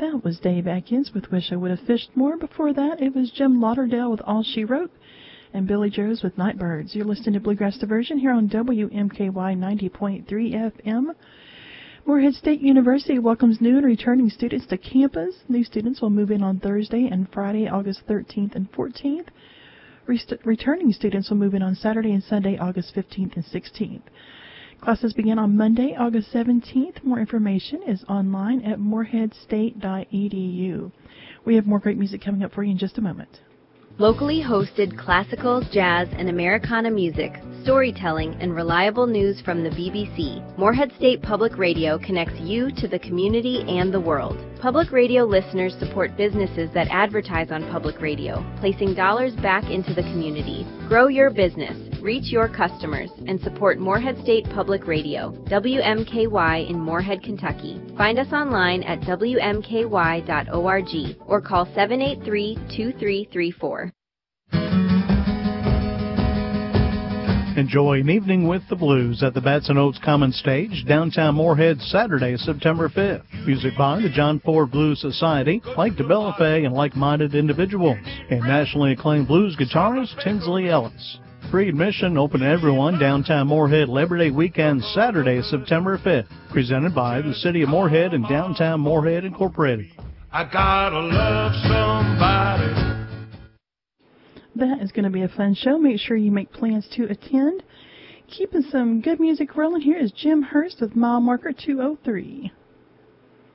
That was Dave Atkins with Wish I Would Have Fished More. Before that, it was Jim Lauderdale with All She Wrote and Billy Joes with Nightbirds. You're listening to Bluegrass Diversion here on WMKY 90.3 FM. Morehead State University welcomes new and returning students to campus. New students will move in on Thursday and Friday, August 13th and 14th. Returning students will move in on Saturday and Sunday, August 15th and 16th. Classes begin on Monday, August 17th. More information is online at moreheadstate.edu. We have more great music coming up for you in just a moment. Locally hosted classical, jazz, and Americana music, storytelling, and reliable news from the BBC, Morehead State Public Radio connects you to the community and the world. Public radio listeners support businesses that advertise on public radio, placing dollars back into the community. Grow your business, reach your customers, and support Morehead State Public Radio, WMKY in Morehead, Kentucky. Find us online at WMKY.org or call 783-2334. Enjoy an evening with the blues at the Batson Oaks Common Stage, downtown Morehead, Saturday, September 5th. Music by the John Ford Blues Society, like DeBella Fay and like-minded individuals, and nationally acclaimed blues guitarist Tinsley Ellis. Free admission, open to everyone, downtown Morehead Labor Day weekend, Saturday, September 5th. Presented by the City of Morehead and Downtown Morehead Incorporated. I gotta love somebody. That is going to be a fun show. Make sure you make plans to attend. Keeping some good music rolling, here is Jim Hurst with Mile Marker 203.